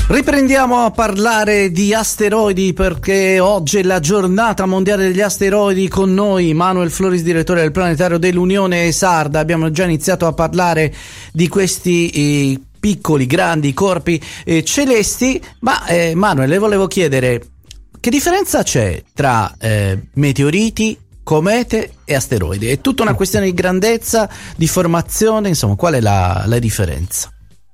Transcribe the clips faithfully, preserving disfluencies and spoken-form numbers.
Riprendiamo a parlare di asteroidi perché oggi è la giornata mondiale degli asteroidi. Con noi Manuel Floris, direttore del planetario dell'Unione Sarda. Abbiamo già iniziato a parlare di questi eh, piccoli, grandi corpi eh, celesti, ma eh, Manuel, le volevo chiedere che differenza c'è tra eh, meteoriti, comete e asteroidi? È tutta una questione di grandezza, di formazione, insomma, qual è la, la differenza?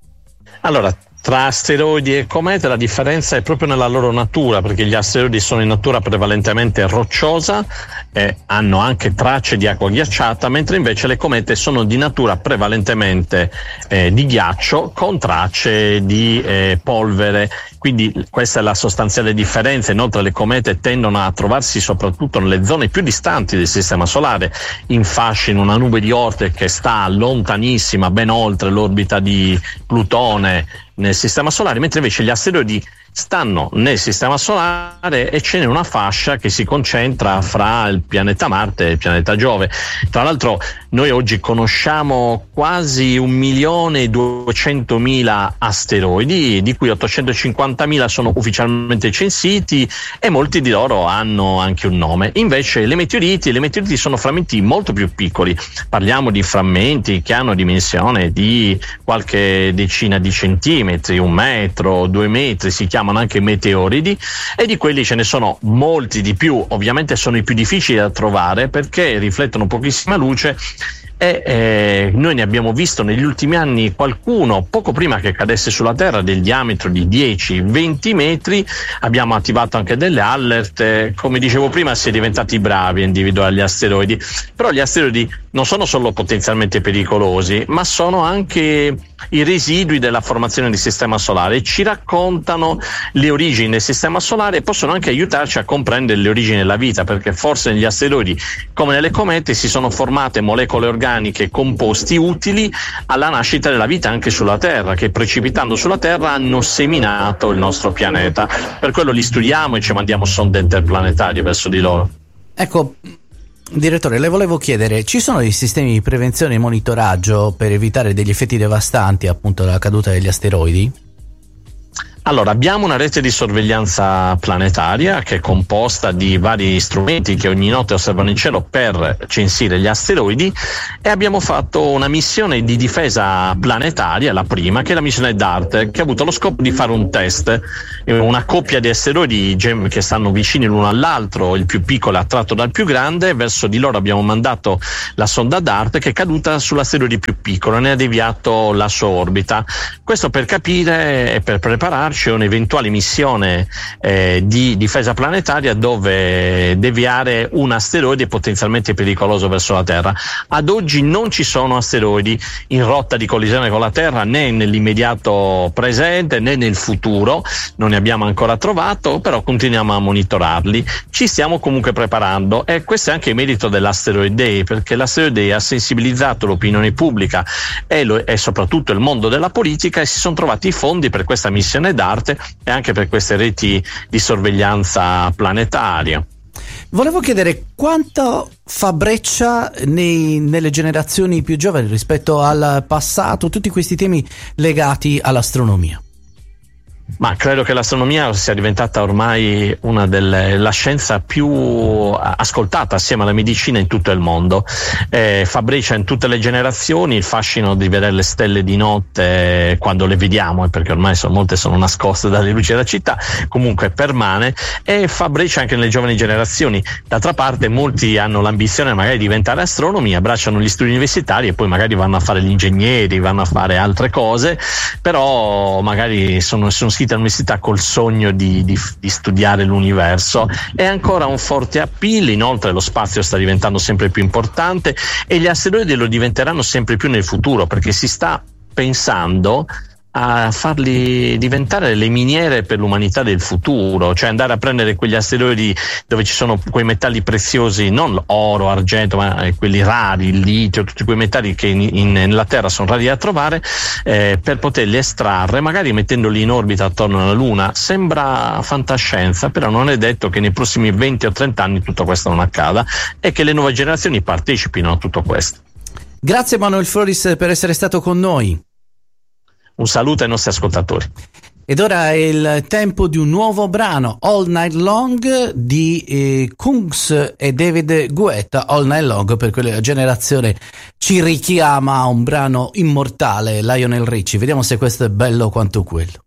Allora, tra asteroidi e comete la differenza è proprio nella loro natura, perché gli asteroidi sono in natura prevalentemente rocciosa e hanno anche tracce di acqua ghiacciata, mentre invece le comete sono di natura prevalentemente eh, di ghiaccio con tracce di eh, polvere. Quindi questa è la sostanziale differenza. Inoltre le comete tendono a trovarsi soprattutto nelle zone più distanti del sistema solare, in fasce in una nube di Oort che sta lontanissima, ben oltre l'orbita di Plutone nel sistema solare, mentre invece gli asteroidi stanno nel sistema solare e ce n'è una fascia che si concentra fra il pianeta Marte e il pianeta Giove. Tra l'altro noi oggi conosciamo quasi un milione e duecentomila asteroidi, di cui ottocentocinquantamila sono ufficialmente censiti e molti di loro hanno anche un nome. Invece le meteoriti, le meteoriti sono frammenti molto più piccoli, parliamo di frammenti che hanno dimensione di qualche decina di centimetri, un metro, due metri, si chiamano anche meteoridi, e di quelli ce ne sono molti di più. Ovviamente sono i più difficili da trovare perché riflettono pochissima luce e eh, noi ne abbiamo visto negli ultimi anni qualcuno poco prima che cadesse sulla Terra del diametro di dieci venti metri. Abbiamo attivato anche delle alert, come dicevo prima si è diventati bravi a individuare gli asteroidi, però gli asteroidi non sono solo potenzialmente pericolosi, ma sono anche i residui della formazione del sistema solare, ci raccontano le origini del sistema solare e possono anche aiutarci a comprendere le origini della vita, perché forse negli asteroidi come nelle comete si sono formate molecole organiche, composti utili alla nascita della vita anche sulla Terra, che precipitando sulla Terra hanno seminato il nostro pianeta. Per quello li studiamo e ci mandiamo sonde interplanetarie verso di loro. Ecco, direttore, le volevo chiedere, ci sono dei sistemi di prevenzione e monitoraggio per evitare degli effetti devastanti appunto dalla caduta degli asteroidi? Allora, abbiamo una rete di sorveglianza planetaria che è composta di vari strumenti che ogni notte osservano il cielo per censire gli asteroidi, e abbiamo fatto una missione di difesa planetaria, la prima, che è la missione DART, che ha avuto lo scopo di fare un test. Una coppia di asteroidi che stanno vicini l'uno all'altro, il più piccolo è attratto dal più grande, verso di loro abbiamo mandato la sonda DART che è caduta sull'asteroide più piccolo e ne ha deviato la sua orbita. Questo per capire e per prepararci un'eventuale missione eh, di difesa planetaria dove deviare un asteroide potenzialmente pericoloso verso la Terra. Ad oggi non ci sono asteroidi in rotta di collisione con la Terra, né nell'immediato presente né nel futuro, non ne abbiamo ancora trovato, però continuiamo a monitorarli. Ci stiamo comunque preparando e questo è anche il merito dell'Asteroid Day, perché l'Asteroid Day ha sensibilizzato l'opinione pubblica e, lo, e soprattutto il mondo della politica, e si sono trovati i fondi per questa missione d'arte e anche per queste reti di sorveglianza planetaria. Volevo chiedere quanto fa breccia nei, nelle generazioni più giovani rispetto al passato tutti questi temi legati all'astronomia. Ma credo che l'astronomia sia diventata ormai una delle la scienza più ascoltata assieme alla medicina in tutto il mondo. Eh, fa breccia in tutte le generazioni, il fascino di vedere le stelle di notte quando le vediamo, perché ormai sono, molte sono nascoste dalle luci della città, comunque permane, e fa breccia anche nelle giovani generazioni. D'altra parte molti hanno l'ambizione magari di diventare astronomi, abbracciano gli studi universitari e poi magari vanno a fare gli ingegneri, vanno a fare altre cose, però magari sono, sono iscritti all'università col sogno di, di, di studiare l'universo. È ancora un forte appeal. Inoltre lo spazio sta diventando sempre più importante e gli asteroidi lo diventeranno sempre più nel futuro, perché si sta pensando a farli diventare le miniere per l'umanità del futuro, cioè andare a prendere quegli asteroidi dove ci sono quei metalli preziosi, non oro, argento, ma quelli rari, il litio, tutti quei metalli che in, in, nella Terra sono rari da trovare, eh, per poterli estrarre, magari mettendoli in orbita attorno alla Luna. Sembra fantascienza, però non è detto che nei prossimi venti o trenta anni tutto questo non accada e che le nuove generazioni partecipino a tutto questo. Grazie Manuel Floris per essere stato con noi. Un saluto ai nostri ascoltatori. Ed ora è il tempo di un nuovo brano, All Night Long di eh, Kungs e David Guetta. All Night Long, per quella generazione, ci richiama a un brano immortale, Lionel Richie. Vediamo se questo è bello quanto quello.